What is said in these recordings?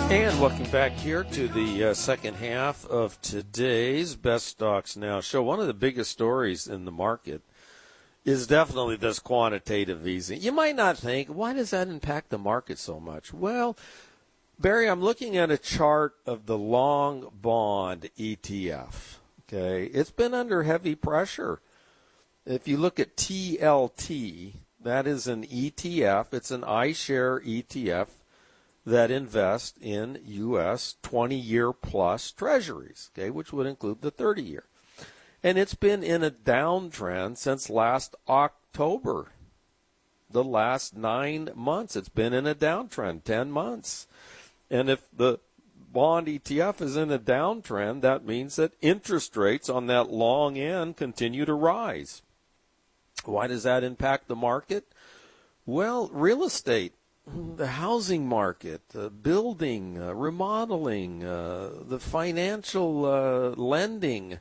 And welcome back here to the second half of today's Best Stocks Now show. One of the biggest stories in the market is definitely this quantitative easing. You might not think, why does that impact the market so much? Well, Barry, I'm looking at a chart of the long bond ETF. Okay, it's been under heavy pressure. If you look at TLT, that is an ETF. It's an iShare ETF that invest in U.S. 20-year plus treasuries, okay, which would include the 30-year. And it's been in a downtrend since last October. The last 9 months, it's been in a downtrend, 10 months. And if the bond ETF is in a downtrend, that means that interest rates on that long end continue to rise. Why does that impact the market? Well, real estate, the housing market, building, remodeling, the financial lending,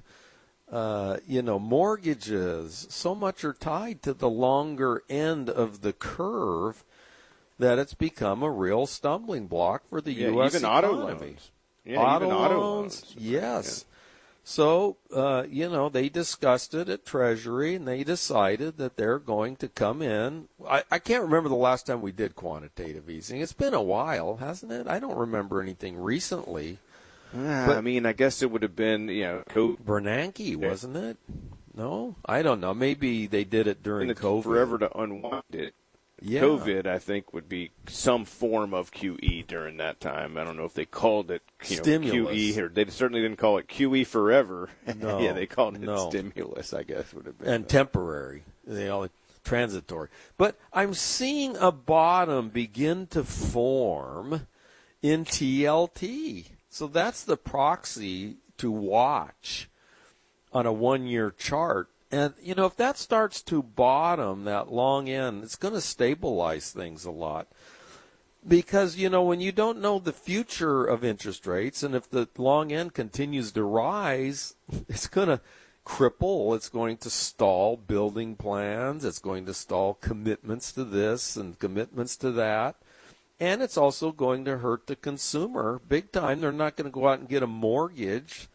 mortgages, so much are tied to the longer end of the curve that it's become a real stumbling block for the U.S. even economy. auto loans. Auto even loans, yes. Yeah. So, they discussed it at Treasury, and they decided that they're going to come in. I can't remember the last time we did quantitative easing. It's been a while, hasn't it? I don't remember anything recently. I guess it would have been, Bernanke, wasn't it? No? I don't know. Maybe they did it during COVID. Forever to unwind it. Yeah. COVID, I think, would be some form of QE during that time. I don't know if they called it stimulus. QE, or they certainly didn't call it QE forever. No, yeah, they called it stimulus, I guess, would have been. And temporary, transitory. But I'm seeing a bottom begin to form in TLT. So that's the proxy to watch on a one-year chart. And, if that starts to bottom, that long end, it's going to stabilize things a lot. Because, when you don't know the future of interest rates, and if the long end continues to rise, it's going to cripple, it's going to stall building plans, it's going to stall commitments to this and commitments to that. And it's also going to hurt the consumer big time. They're not going to go out and get a mortgage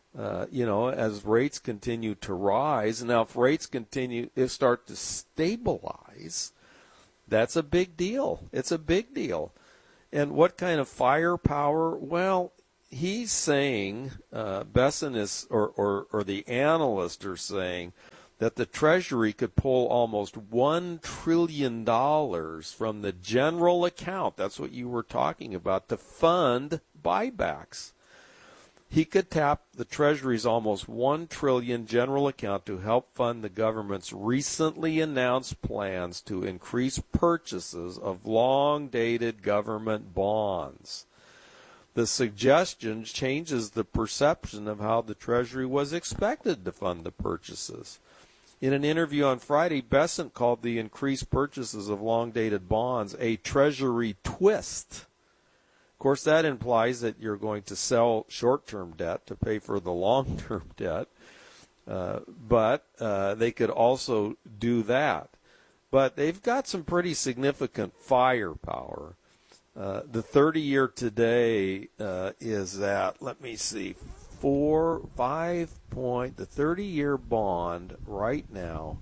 as rates continue to rise. Now, if rates start to stabilize, that's a big deal. It's a big deal. And what kind of firepower? Well, he's saying, Besson is, or the analysts are saying, that the Treasury could pull almost $1 trillion from the general account, that's what you were talking about, to fund buybacks. He could tap the Treasury's almost $1 trillion general account to help fund the government's recently announced plans to increase purchases of long-dated government bonds. The suggestion changes the perception of how the Treasury was expected to fund the purchases. In an interview on Friday, Besant called the increased purchases of long-dated bonds a Treasury twist. Of course, that implies that you're going to sell short-term debt to pay for the long-term debt, but they could also do that. But they've got some pretty significant firepower. The 30-year today is at, let me see, 5 point. The 30-year bond right now.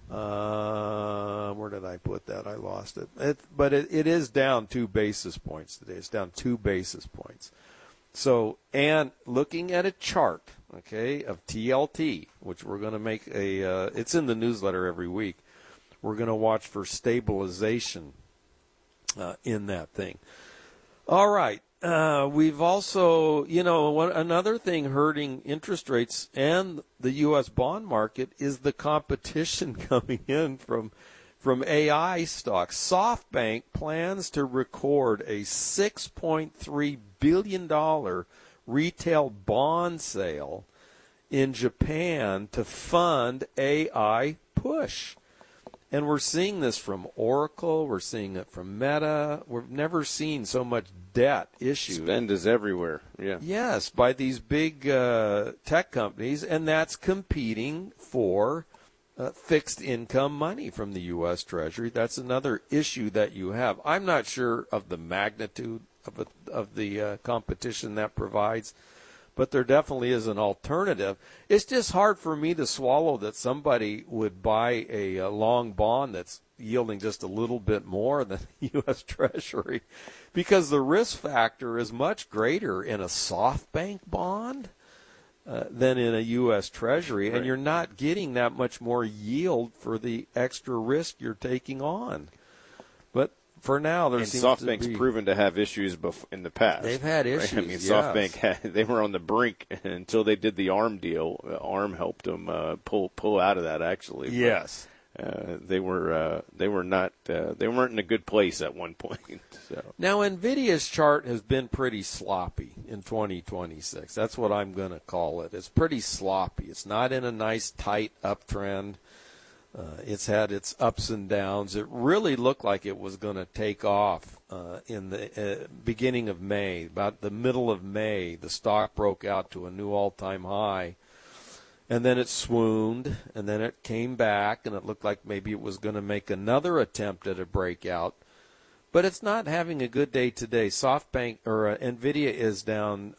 Where did I put that? I lost it. But it is down 2 basis points today. It's down 2 basis points. So, and looking at a chart, okay, of TLT, which we're going to make it's in the newsletter every week. We're going to watch for stabilization in that thing. All right. We've also, another thing hurting interest rates and the U.S. bond market is the competition coming in from AI stocks. SoftBank plans to record a $6.3 billion retail bond sale in Japan to fund AI push. And we're seeing this from Oracle. We're seeing it from Meta. We've never seen so much debt issued. Spend is everywhere. Yeah. Yes, by these big tech companies, and that's competing for fixed income money from the U.S. Treasury. That's another issue that you have. I'm not sure of the magnitude of the competition that provides, but there definitely is an alternative. It's just hard for me to swallow that somebody would buy a long bond that's yielding just a little bit more than the U.S. Treasury, because the risk factor is much greater in a SoftBank bond than in a U.S. Treasury, and you're not getting that much more yield for the extra risk you're taking on. But for now, there seems SoftBank's to be proven to have issues in the past. They've had issues. Right? I mean, yes. SoftBank they were on the brink until they did the ARM deal. ARM helped them pull out of that. Actually, yes. They weren't in a good place at one point. So. Now, NVIDIA's chart has been pretty sloppy in 2026. That's what I'm going to call it. It's pretty sloppy. It's not in a nice, tight uptrend. It's had its ups and downs. It really looked like it was going to take off in the beginning of May. About the middle of May, the stock broke out to a new all-time high. And then it swooned, and then it came back, and it looked like maybe it was going to make another attempt at a breakout. But it's not having a good day today. SoftBank or NVIDIA is down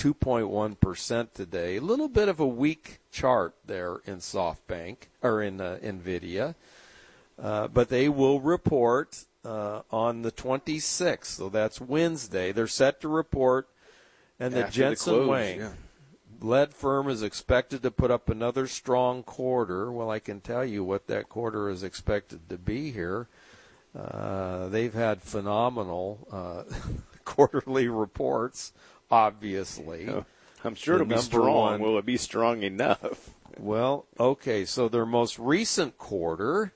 2.1% today. A little bit of a weak chart there in SoftBank or in NVIDIA. But they will report on the 26th, so that's Wednesday. They're set to report, and the Jensen Huang led firm is expected to put up another strong quarter. Well, I can tell you what that quarter is expected to be here. They've had phenomenal quarterly reports, obviously. I'm sure it'll be strong. Will it be strong enough? Well, okay, so their most recent quarter,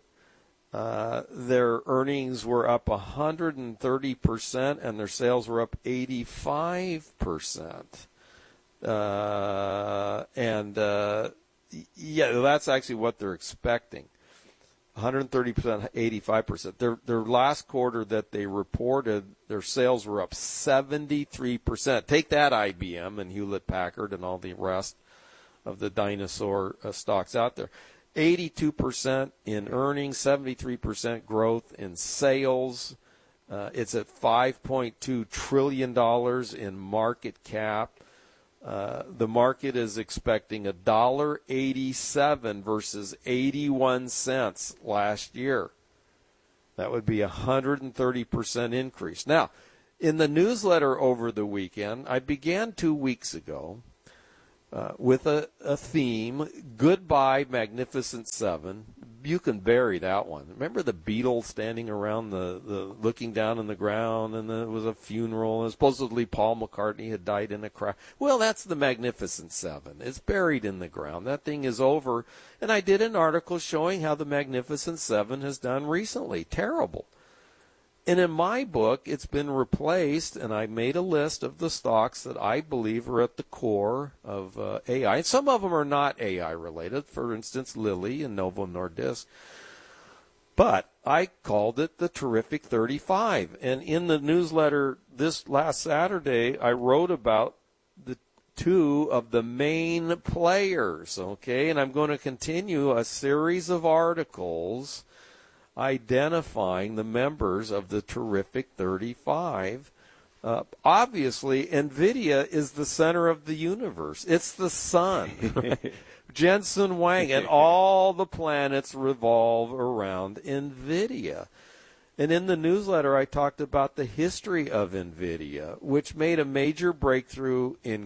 their earnings were up 130%, and their sales were up 85%. That's actually what they're expecting. 130%, 85%. Their last quarter that they reported, their sales were up 73%. Take that, IBM and Hewlett-Packard and all the rest of the dinosaur stocks out there. 82% in earnings, 73% growth in sales. It's at $5.2 trillion in market cap. The market is expecting $1.87 versus 81 cents last year. That would be a 130% increase. Now, in the newsletter over the weekend, I began 2 weeks ago with a theme, Goodbye Magnificent Seven. You can bury that one. Remember the Beatles standing around the looking down on the ground, and there was a funeral, and supposedly Paul McCartney had died in a crash. Well, that's the Magnificent Seven. It's buried in the ground. That thing is over. And I did an article showing how the Magnificent Seven has done recently. Terrible. And in my book, it's been replaced, and I made a list of the stocks that I believe are at the core of AI. And some of them are not AI-related, for instance, Lilly and Novo Nordisk. But I called it the Terrific 35. And in the newsletter this last Saturday, I wrote about the two of the main players, okay? And I'm going to continue a series of articles identifying the members of the Terrific 35. Obviously, NVIDIA is the center of the universe. It's the sun. Right? Jensen Huang and all the planets revolve around NVIDIA. And in the newsletter, I talked about the history of NVIDIA, which made a major breakthrough in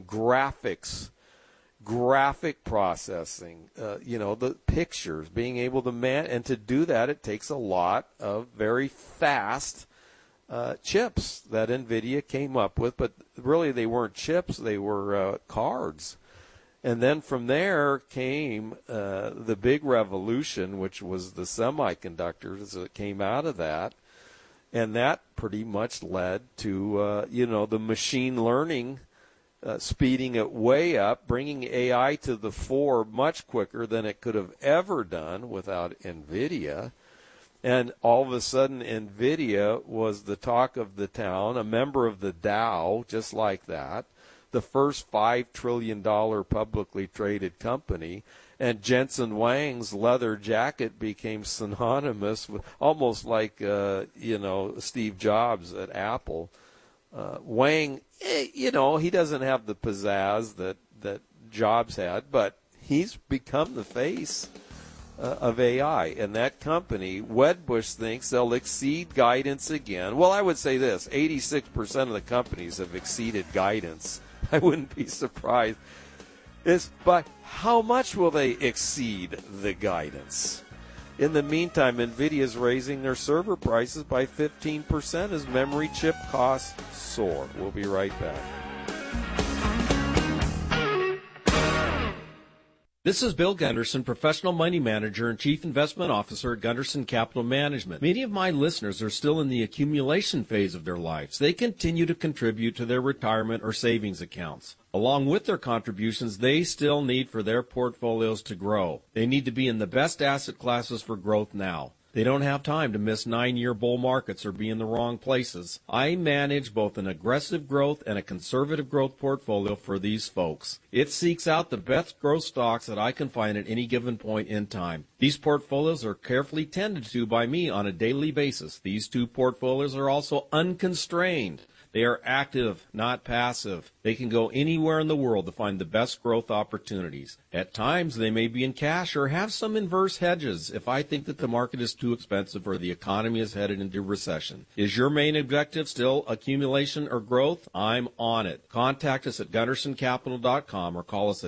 graphic processing, the pictures, being able to and to do that, it takes a lot of very fast chips that NVIDIA came up with, but really they weren't chips, they were cards. And then from there came the big revolution, which was the semiconductors that came out of that, and that pretty much led to, the machine learning speeding it way up, bringing AI to the fore much quicker than it could have ever done without NVIDIA. And all of a sudden, NVIDIA was the talk of the town, a member of the Dow, just like that. the first $5 trillion publicly traded company. And Jensen Huang's leather jacket became synonymous with, almost like, Steve Jobs at Apple. Huang, he doesn't have the pizzazz that Jobs had, but he's become the face of AI. And that company, Wedbush, thinks they'll exceed guidance again. Well, I would say this, 86% of the companies have exceeded guidance. I wouldn't be surprised. But how much will they exceed the guidance? In the meantime, NVIDIA's raising their server prices by 15% as memory chip costs soar. We'll be right back. This is Bill Gunderson, Professional Money Manager and Chief Investment Officer at Gunderson Capital Management. Many of my listeners are still in the accumulation phase of their lives. They continue to contribute to their retirement or savings accounts. Along with their contributions, they still need for their portfolios to grow. They need to be in the best asset classes for growth now. They don't have time to miss 9-year bull markets or be in the wrong places. I manage both an aggressive growth and a conservative growth portfolio for these folks. It seeks out the best growth stocks that I can find at any given point in time. These portfolios are carefully tended to by me on a daily basis. These two portfolios are also unconstrained. They are active, not passive. They can go anywhere in the world to find the best growth opportunities. At times, they may be in cash or have some inverse hedges if I think that the market is too expensive or the economy is headed into recession. Is your main objective still accumulation or growth? I'm on it. Contact us at GundersonCapital.com or call us at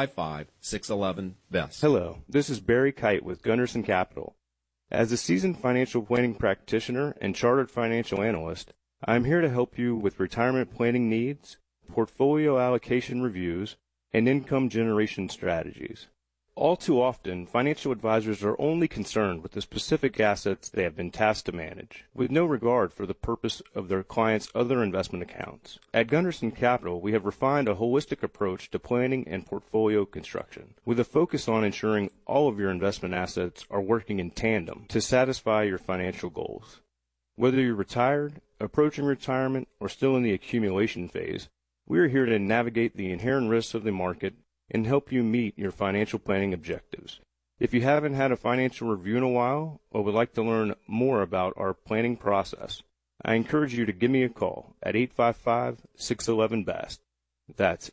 855-611-BEST. Hello, this is Barry Kite with Gunderson Capital. As a seasoned financial planning practitioner and chartered financial analyst, I am here to help you with retirement planning needs, portfolio allocation reviews, and income generation strategies. All too often, financial advisors are only concerned with the specific assets they have been tasked to manage, with no regard for the purpose of their clients' other investment accounts. At Gunderson Capital, we have refined a holistic approach to planning and portfolio construction, with a focus on ensuring all of your investment assets are working in tandem to satisfy your financial goals. Whether you're retired, approaching retirement, or still in the accumulation phase, we are here to navigate the inherent risks of the market and help you meet your financial planning objectives. If you haven't had a financial review in a while or would like to learn more about our planning process, I encourage you to give me a call at 855-611-BEST. That's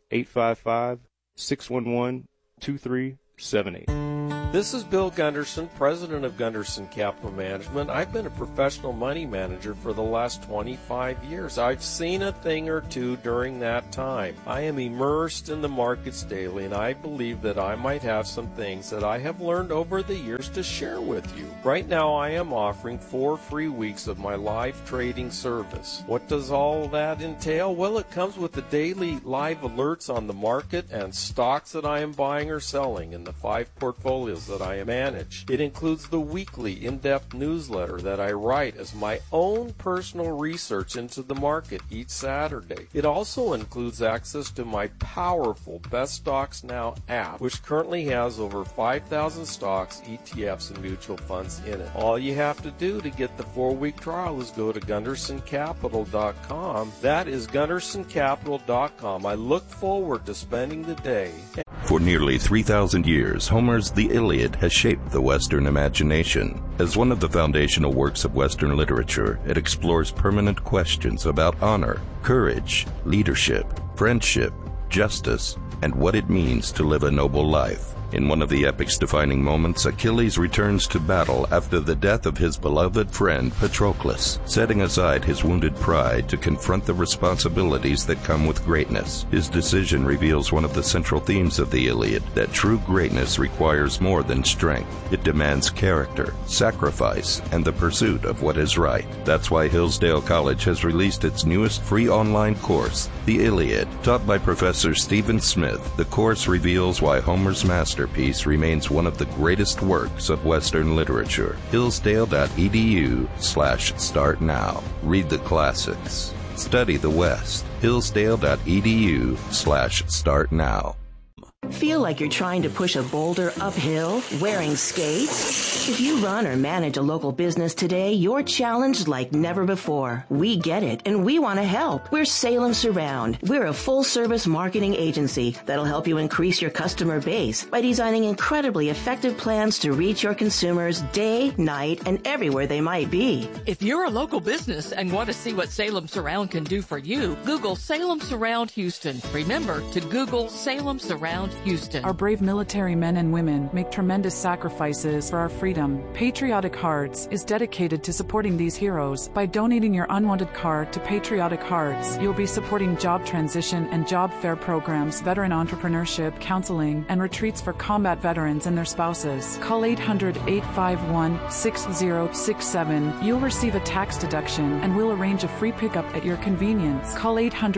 855-611-2378. This is Bill Gunderson, president of Gunderson Capital Management. I've been a professional money manager for the last 25 years. I've seen a thing or two during that time. I am immersed in the markets daily, and I believe that I might have some things that I have learned over the years to share with you. Right now, I am offering 4 free weeks of my live trading service. What does all that entail? Well, it comes with the daily live alerts on the market and stocks that I am buying or selling in the 5 portfolios that I manage. It includes the weekly in-depth newsletter that I write as my own personal research into the market each Saturday. It also includes access to my powerful Best Stocks Now app, which currently has over 5,000 stocks, ETFs, and mutual funds in it. All you have to do to get the 4-week trial is go to GundersonCapital.com. That is GundersonCapital.com. I look forward to spending the day. For nearly 3,000 years, Homer's The Iliad has shaped the Western imagination. As one of the foundational works of Western literature, it explores permanent questions about honor, courage, leadership, friendship, justice, and what it means to live a noble life. In one of the epic's defining moments, Achilles returns to battle after the death of his beloved friend Patroclus, setting aside his wounded pride to confront the responsibilities that come with greatness. His decision reveals one of the central themes of the Iliad, that true greatness requires more than strength. It demands character, sacrifice, and the pursuit of what is right. That's why Hillsdale College has released its newest free online course, The Iliad. Taught by Professor Stephen Smith, the course reveals why Homer's masterpiece remains one of the greatest works of Western literature. Hillsdale.edu/start now. Read the classics. Study the West. Hillsdale.edu/start now. Feel like you're trying to push a boulder uphill wearing skates? If you run or manage a local business today, you're challenged like never before. We get it, and we want to help. We're Salem Surround. We're a full-service marketing agency that'll help you increase your customer base by designing incredibly effective plans to reach your consumers day, night, and everywhere they might be. If you're a local business and want to see what Salem Surround can do for you, Google Salem Surround Houston. Remember to Google Salem Surround Houston. Our brave military men and women make tremendous sacrifices for our freedom. Patriotic Hearts is dedicated to supporting these heroes. By donating your unwanted car to Patriotic Hearts, you'll be supporting job transition and job fair programs, veteran entrepreneurship, counseling, and retreats for combat veterans and their spouses. Call 800-851-6067. You'll receive a tax deduction and we'll arrange a free pickup at your convenience. Call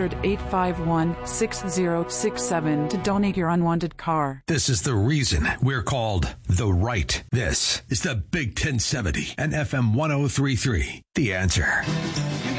800-851-6067 to donate your unwanted car. This is the reason we're called The Right. This is the Big 1070 and FM 1033. The Answer.